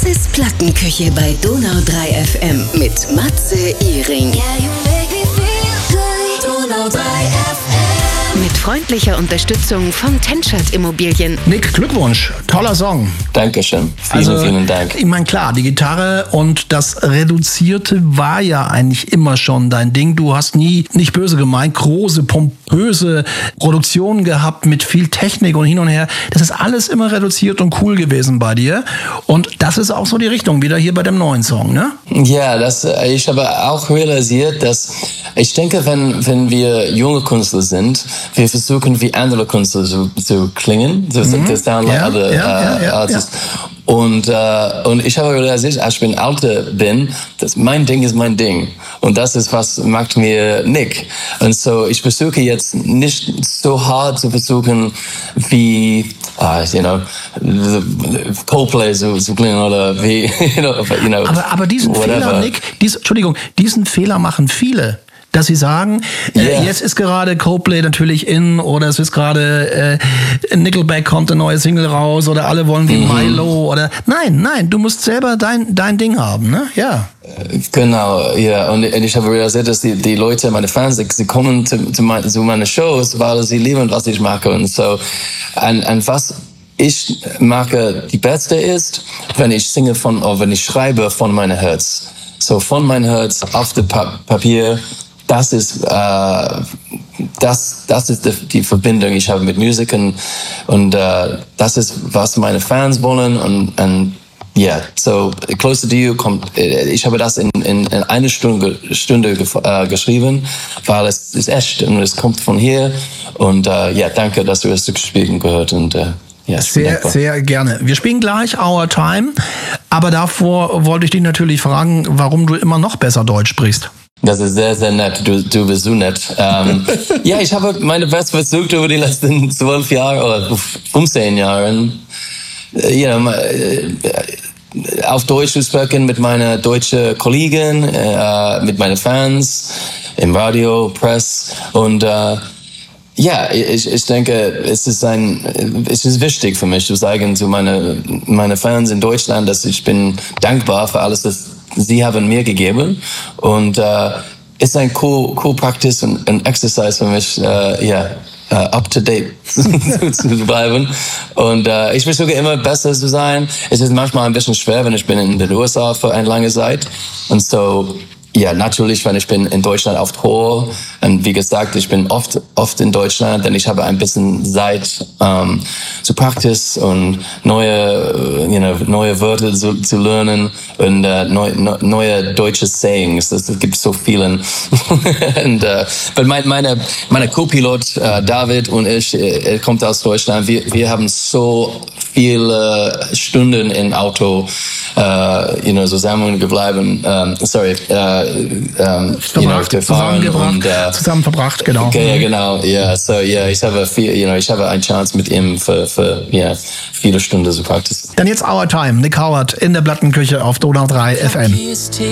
Das ist Plattenküche bei Donau 3 FM mit Matze Ihring. Donau 3 FM. Mit freundlicher Unterstützung von Tenschert Immobilien. Nick, Glückwunsch. Toller Song. Dankeschön. Vielen Dank. Ich meine, klar, die Gitarre und das Reduzierte war ja eigentlich immer schon dein Ding. Du hast nie, nicht böse gemeint, große, pompöse Produktionen gehabt mit viel Technik und hin und her. Das ist alles immer reduziert und cool gewesen bei dir. Und das ist auch so die Richtung, wieder hier bei dem neuen Song, ne? Ja, ich habe auch realisiert, dass ich denke, wenn wir junge Künstler sind, wir versuchen wie andere Künstler zu klingen, to sound like other artists. Und ich habe realisiert, als ich älter bin, dass mein Ding ist mein Ding. Und das ist, was macht mir Nick. Und so, ich versuche jetzt nicht so hart zu versuchen, wie, Coldplay zu klingen oder wie, Aber diesen Fehler, Nick, diesen Fehler machen viele. Dass sie sagen, jetzt ist gerade Coldplay natürlich in, oder es ist gerade Nickelback kommt eine neue Single raus, oder alle wollen wie Milo, oder nein, du musst selber dein Ding haben, ne? Ja. Genau, ja. Und ich habe realisiert, dass die Leute, meine Fans, sie kommen zu meinen Shows, weil sie lieben, was ich mache. Und so, und was ich mache, die Beste ist, wenn ich singe wenn ich schreibe von meinem Herz. So von meinem Herz auf dem Papier. Das ist die Verbindung, ich habe mit Musik und das ist, was meine Fans wollen und so Closer to You ich habe das in eine Stunde geschrieben, weil es ist echt und es kommt von hier und danke, dass du es gespielt gehört und sehr gerne. Wir spielen gleich Our Time, aber davor wollte ich dich natürlich fragen, warum du immer noch besser Deutsch sprichst. Das ist sehr, sehr nett. Du bist so nett. Ich habe meine Best versucht über die letzten 12 Jahre oder 15 Jahren, auf Deutsch zu sprechen mit meinen deutschen Kollegen, mit meinen Fans, im Radio, Press und ich denke, es ist wichtig für mich zu sagen zu meine Fans in Deutschland, dass ich bin dankbar für alles, das sie haben mir gegeben und ist ein cool Practice und ein Exercise für mich, up to date zu bleiben und ich versuche immer besser zu sein. Es ist manchmal ein bisschen schwer, wenn ich bin in den USA für eine lange Zeit und so. Ja, natürlich, wenn ich bin in Deutschland auf Tour und wie gesagt, ich bin oft in Deutschland, denn ich habe ein bisschen Zeit zu Practice und neue Wörter zu lernen und neue deutsche Sayings. Es gibt so vielen. Und meine Co-Pilot David und ich, er kommt aus Deutschland. Wir haben so viele Stunden im Auto zusammen geblieben. Zusammen verbracht, genau. Ja, genau. Ja, so ich habe eine Chance mit ihm für viele Stunden zu practice. Dann jetzt Our Time, Nick Howard in der Plattenküche auf Donau 3 FM.